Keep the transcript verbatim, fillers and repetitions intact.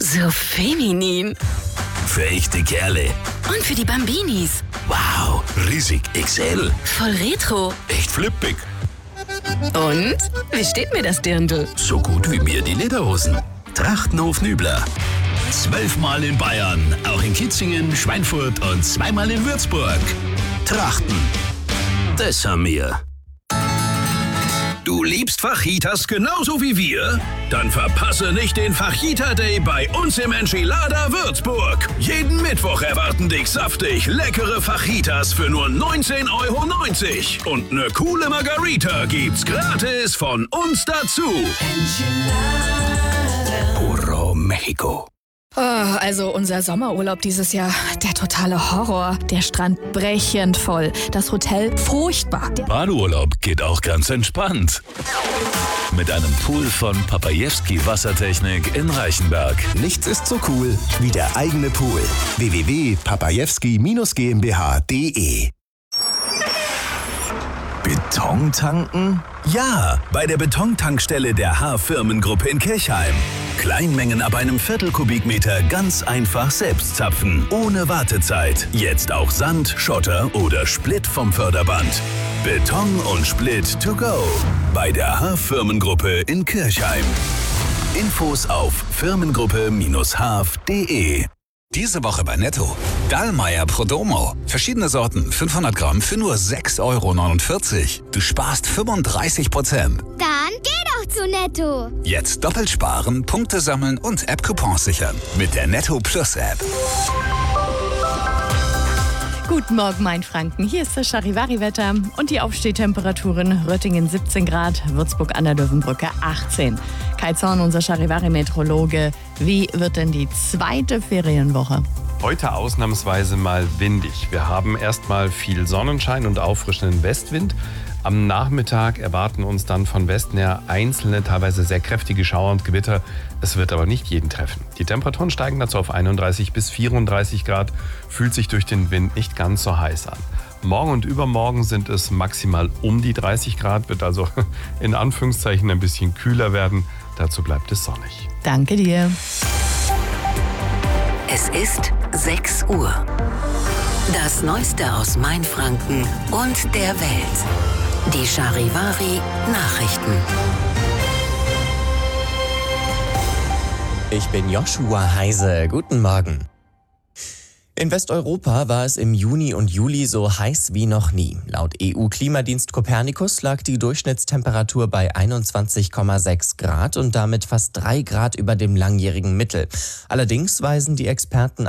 So feminin. Für echte Kerle. Und für die Bambinis. Wow, riesig X L. Voll retro. Echt flippig. Und? Wie steht mir das Dirndl? So gut wie mir die Lederhosen. Trachtenhof Nübler. Zwölfmal in Bayern, auch in Kitzingen, Schweinfurt und zweimal in Würzburg. Trachten. Das haben wir. Du liebst Fajitas genauso wie wir? Dann verpasse nicht den Fajita Day bei uns im Enchilada Würzburg. Jeden Mittwoch erwarten dich saftig leckere Fajitas für nur neunzehn Euro neunzig. Und eine coole Margarita gibt's gratis von uns dazu. Puro Mexico. Oh, also unser Sommerurlaub dieses Jahr, der totale Horror. Der Strand brechend voll, das Hotel furchtbar. Badeurlaub geht auch ganz entspannt. Mit einem Pool von Papajewski Wassertechnik in Reichenberg. Nichts ist so cool wie der eigene Pool. w w w punkt papajewski Bindestrich GmbH punkt de Beton tanken? Ja, bei der Betontankstelle der H-Firmengruppe in Kirchheim. Kleinmengen ab einem Viertelkubikmeter ganz einfach selbst zapfen, ohne Wartezeit. Jetzt auch Sand, Schotter oder Split vom Förderband. Beton und Split to go. Bei der H-Firmengruppe in Kirchheim. Infos auf firmengruppe Bindestrich h f punkt de. Diese Woche bei Netto. Dallmayr Prodomo. Verschiedene Sorten, fünfhundert Gramm für nur sechs Euro neunundvierzig. Du sparst fünfunddreißig Prozent. Dann geh doch zu Netto. Jetzt doppelt sparen, Punkte sammeln und App-Coupons sichern. Mit der Netto Plus App. Guten Morgen, Mainfranken. Hier ist das Charivari-Wetter und die Aufstehtemperaturen: Röttingen siebzehn Grad, Würzburg an der Löwenbrücke achtzehn. Kai Zorn, unser Charivari-Meteorologe. Wie wird denn die zweite Ferienwoche? Heute ausnahmsweise mal windig. Wir haben erstmal viel Sonnenschein und auffrischenden Westwind. Am Nachmittag erwarten uns dann von Westen her einzelne, teilweise sehr kräftige Schauer und Gewitter. Es wird aber nicht jeden treffen. Die Temperaturen steigen dazu auf einunddreißig bis vierunddreißig Grad, fühlt sich durch den Wind nicht ganz so heiß an. Morgen und übermorgen sind es maximal um die dreißig Grad, wird also in Anführungszeichen ein bisschen kühler werden. Dazu bleibt es sonnig. Danke dir. Es ist sechs Uhr. Das Neueste aus Mainfranken und der Welt. Die Charivari Nachrichten. Ich bin Joshua Heise. Guten Morgen. In Westeuropa war es im Juni und Juli so heiß wie noch nie. Laut E U-Klimadienst Copernicus lag die Durchschnittstemperatur bei einundzwanzig Komma sechs Grad und damit fast drei Grad über dem langjährigen Mittel. Allerdings weisen die Experten